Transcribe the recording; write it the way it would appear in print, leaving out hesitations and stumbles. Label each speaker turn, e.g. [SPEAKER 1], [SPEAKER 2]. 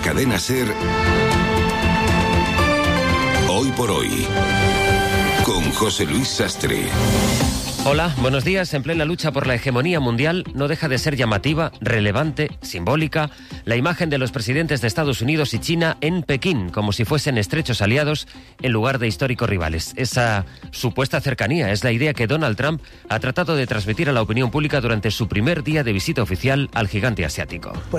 [SPEAKER 1] Cadena SER, Hoy por Hoy, con José Luis Sastre.
[SPEAKER 2] Hola, buenos días. En plena lucha por la hegemonía mundial, no deja de ser llamativa, relevante, simbólica, la imagen de los presidentes de Estados Unidos y China en Pekín, como si fuesen estrechos aliados en lugar de históricos rivales. Esa supuesta cercanía es la idea que Donald Trump ha tratado de transmitir a la opinión pública durante su primer día de visita oficial al gigante asiático.